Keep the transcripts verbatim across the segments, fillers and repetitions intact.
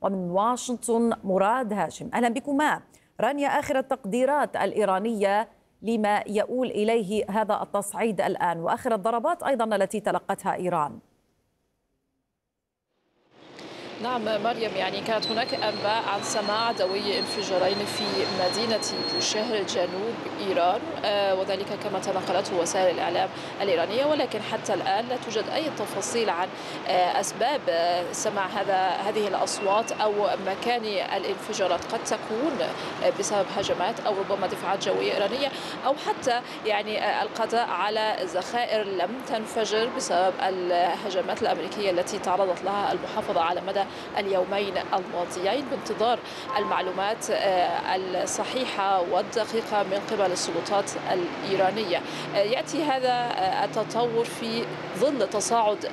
ومن واشنطن مراد هاشم. أهلا بكما. رانيا، آخر التقديرات الإيرانية لما يؤول إليه هذا التصعيد الآن، وآخر الضربات أيضا التي تلقتها إيران. نعم مريم، يعني كانت هناك أنباء عن سماع دوي انفجارين في مدينة بوشهر جنوب إيران، وذلك كما تنقلته وسائل الإعلام الإيرانية، ولكن حتى الآن لا توجد أي تفاصيل عن أسباب سماع هذا هذه الأصوات أو مكان الانفجارات. قد تكون بسبب هجمات أو ربما دفاعات جوية إيرانية، أو حتى يعني القضاء على ذخائر لم تنفجر بسبب الهجمات الأمريكية التي تعرضت لها المحافظة على مدى اليومين الماضيين، بانتظار المعلومات الصحيحة والدقيقة من قبل السلطات الإيرانية. يأتي هذا التطور في ظل تصاعد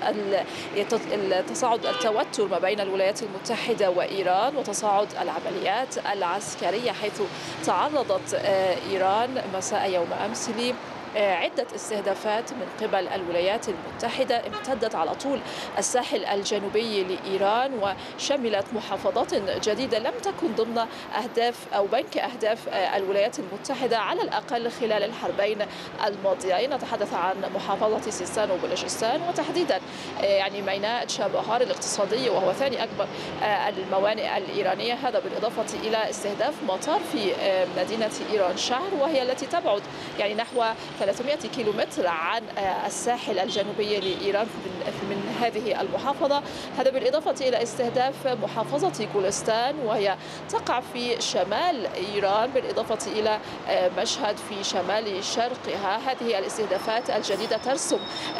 تصاعد التوتر ما بين الولايات المتحدة وإيران، وتصاعد العمليات العسكرية، حيث تعرضت إيران مساء يوم أمس لي عدة استهدافات من قبل الولايات المتحدة امتدت على طول الساحل الجنوبي لإيران، وشملت محافظات جديدة لم تكن ضمن أهداف أو بنك أهداف الولايات المتحدة على الأقل خلال الحربين الماضيين. نتحدث عن محافظة سيستان وبلوچستان، وتحديدا يعني ميناء تشابهار الاقتصادي وهو ثاني أكبر الموانئ الإيرانية، هذا بالإضافة إلى استهداف مطار في مدينة إيران شهر، وهي التي تبعد يعني نحو ثلاثمائة كيلومتر عن الساحل الجنوبي لإيران من هذه المحافظة. هذا بالإضافة إلى استهداف محافظة غولستان وهي تقع في شمال إيران، بالإضافة إلى مشهد في شمال شرقها. هذه الاستهدافات الجديدة ترسم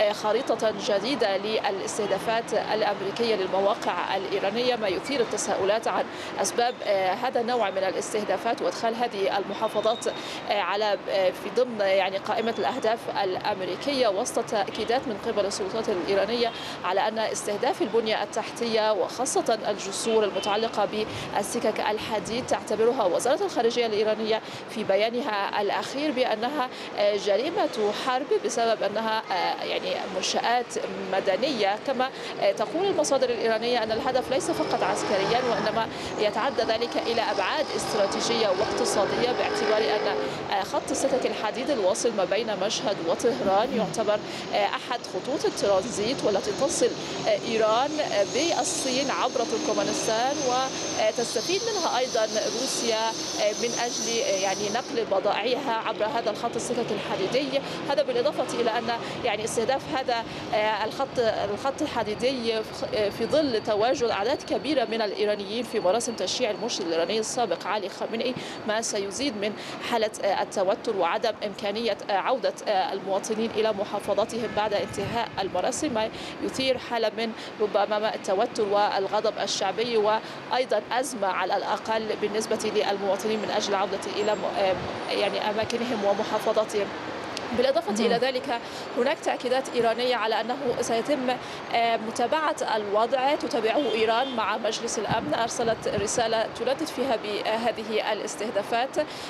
خريطة جديدة للاستهدافات الأمريكية للمواقع الإيرانية، ما يثير التساؤلات عن أسباب هذا النوع من الاستهدافات وإدخال هذه المحافظات على في ضمن يعني قائمة الأهداف الأمريكية، وسط تأكيدات من قبل السلطات الإيرانية على أن استهداف البنية التحتية وخاصة الجسور المتعلقة بالسكك الحديد تعتبرها وزارة الخارجية الإيرانية في بيانها الأخير بأنها جريمة حرب بسبب أنها يعني منشآت مدنية. كما تقول المصادر الإيرانية أن الهدف ليس فقط عسكريا، وإنما يتعدى ذلك إلى أبعاد استراتيجية واقتصادية، باعتبار أن خط السكك الحديد الواصل ما بين مشهد وطهران يعتبر أحد خطوط الترانزيت والتي تصل إيران بالصين عبر تركمانستان، وتستفيد منها أيضا روسيا من أجل يعني نقل بضائعها عبر هذا الخط السكك الحديدي. هذا بالإضافة إلى أن يعني استهداف هذا الخط الخط الحديدي في ظل تواجد أعداد كبيرة من الإيرانيين في مراسم تشييع المرشد الإيراني السابق علي خامنئي، ما سيزيد من حالة التوتر وعدم إمكانية عودة المواطنين إلى محافظاتهم بعد انتهاء المراسم، ما يثير حالة من ربما التوتر والغضب الشعبي، وأيضا أزمة على الأقل بالنسبة للمواطنين من أجل العودة إلى يعني أماكنهم ومحافظاتهم. بالإضافة إلى ذلك هناك تأكيدات إيرانية على أنه سيتم متابعة الوضع تتابعه إيران مع مجلس الأمن. أرسلت رسالة تندد فيها بهذه الاستهدافات.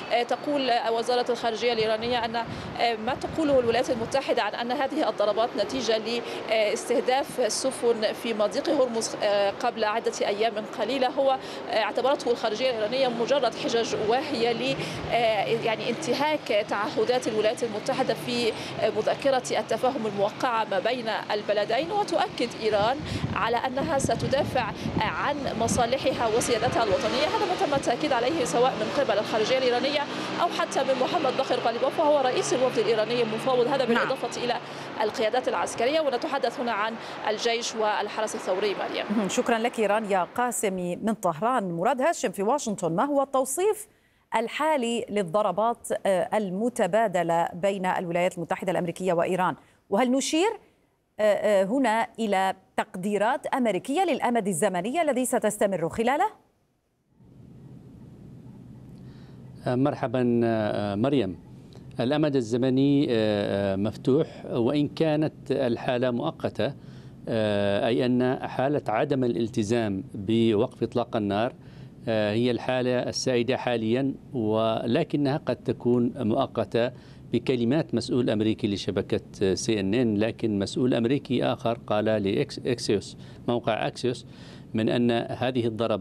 تقول وزارة الخارجية الإيرانية أن ما تقوله الولايات المتحدة عن أن هذه الضربات نتيجة لاستهداف السفن في مضيق هرمز قبل عدة أيام قليلة هو اعتبرته الخارجية الإيرانية مجرد حجج واهية ل يعني انتهاك تعهدات الولايات المتحدة في مذكرة التفاهم الموقعة ما بين البلدين. وتؤكد إيران على أنها ستدافع عن مصالحها وسيادتها الوطنية. هذا ما تم التأكيد عليه سواء من قبل الخارجية الإيرانية أو حتى من محمد باقر غالباف وهو رئيس الوفد الإيراني المفوض، هذا بالإضافة إلى القيادات العسكرية. ونتحدث هنا عن الجيش والحرس الثوري. مريم، شكرا لك رانيا قاسمي من طهران. مراد هاشم في واشنطن، ما هو التوصيف الحالي للضربات المتبادلة بين الولايات المتحدة الأمريكية وإيران، وهل نشير هنا إلى تقديرات أمريكية للأمد الزمني الذي ستستمر خلاله؟ مرحبا مريم. الأمد الزمني مفتوح وإن كانت الحالة مؤقتة، أي أن حالة عدم الالتزام بوقف إطلاق النار هي الحالة السائدة حاليا، ولكنها قد تكون مؤقتة بكلمات مسؤول أمريكي لشبكة سي إن إن. لكن مسؤول أمريكي آخر قال لإكسيوس موقع أكسيوس من أن هذه الضربات